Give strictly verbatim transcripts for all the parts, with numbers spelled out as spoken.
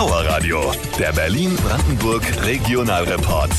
Power Radio, der Berlin-Brandenburg Regionalreport.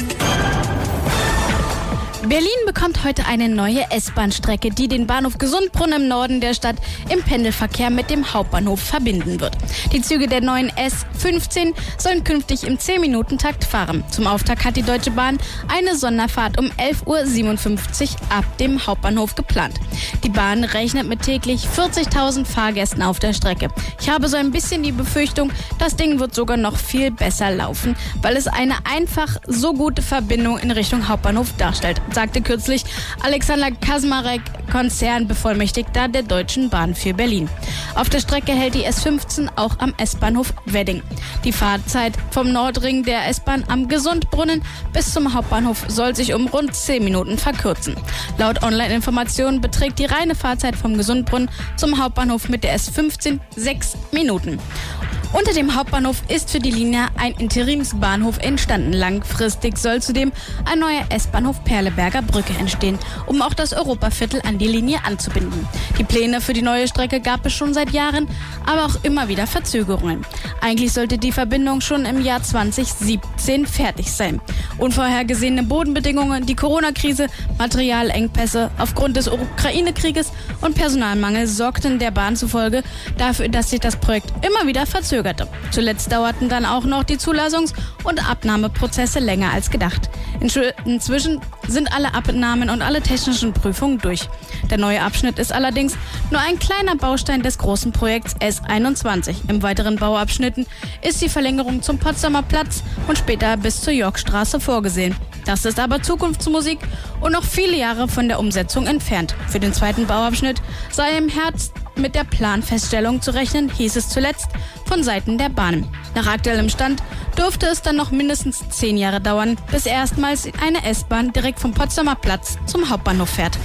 Berlin bekommt heute eine neue S-Bahn-Strecke, die den Bahnhof Gesundbrunnen im Norden der Stadt im Pendelverkehr mit dem Hauptbahnhof verbinden wird. Die Züge der neuen S fünfzehn sollen künftig im zehn-Minuten-Takt fahren. Zum Auftakt hat die Deutsche Bahn eine Sonderfahrt um elf Uhr siebenundfünfzig ab dem Hauptbahnhof geplant. Die Bahn rechnet mit täglich vierzigtausend Fahrgästen auf der Strecke. Ich habe so ein bisschen die Befürchtung, das Ding wird sogar noch viel besser laufen, weil es eine einfach so gute Verbindung in Richtung Hauptbahnhof darstellt, sagte kürzlich Alexander Kaczmarek, Konzernbevollmächtigter der Deutschen Bahn für Berlin. Auf der Strecke hält die S fünfzehn auch am S-Bahnhof Wedding. Die Fahrzeit vom Nordring der S-Bahn am Gesundbrunnen bis zum Hauptbahnhof soll sich um rund zehn Minuten verkürzen. Laut Online-Informationen beträgt die reine Fahrzeit vom Gesundbrunnen zum Hauptbahnhof mit der S fünfzehn sechs Minuten. Unter dem Hauptbahnhof ist für die Linie ein Interimsbahnhof entstanden. Langfristig soll zudem ein neuer S-Bahnhof Perleberger Brücke entstehen, um auch das Europaviertel an die Linie anzubinden. Die Pläne für die neue Strecke gab es schon seit Jahren, aber auch immer wieder Verzögerungen. Eigentlich sollte die Verbindung schon im Jahr zwanzig siebzehn fertig sein. Unvorhergesehene Bodenbedingungen, die Corona-Krise, Materialengpässe aufgrund des Ukraine-Krieges und Personalmangel sorgten der Bahn zufolge dafür, dass sich das Projekt immer wieder verzögerte. Zuletzt dauerten dann auch noch die Zulassungs- und Abnahmeprozesse länger als gedacht. Inzwischen sind alle Abnahmen und alle technischen Prüfungen durch. Der neue Abschnitt ist allerdings nur ein kleiner Baustein des großen Projekts S einundzwanzig. Im weiteren Bauabschnitten ist die Verlängerung zum Potsdamer Platz und später bis zur Yorkstraße vorgesehen. Das ist aber Zukunftsmusik und noch viele Jahre von der Umsetzung entfernt. Für den zweiten Bauabschnitt sei im Herbst mit der Planfeststellung zu rechnen, hieß es zuletzt von Seiten der Bahn. Nach aktuellem Stand dürfte es dann noch mindestens zehn Jahre dauern, bis erstmals eine S-Bahn direkt vom Potsdamer Platz zum Hauptbahnhof fährt.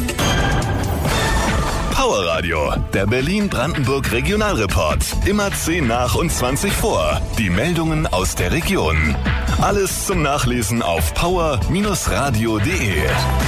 Power Radio, der Berlin-Brandenburg Regionalreport. Immer zehn nach und zwanzig vor. Die Meldungen aus der Region. Alles zum Nachlesen auf power Bindestrich radio punkt de.